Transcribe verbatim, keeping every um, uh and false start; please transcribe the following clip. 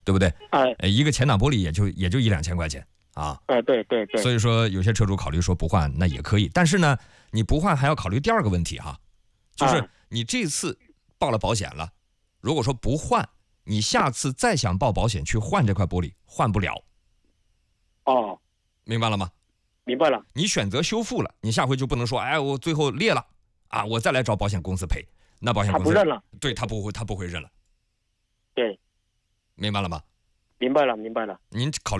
对不对？ 哎， 呃一个前挡玻璃也就也就一两千块钱啊。 哎，对对对。 所以说有些车主考虑说不换那也可以，但是呢，你不换还要考虑第二个问题哈，就是你这次报了保险了，如果说不换，你下次再想报保险去换这块玻璃换不了。 哦， 明白了吗？ 明白了。 你选择修复了，你下回就不能说，哎，我最后裂了啊，我再来找保险公司赔，那保险公司他不认了， 对他不会，他不会认了。 对， 明白了吗？ 明白了，明白了。 您考虑。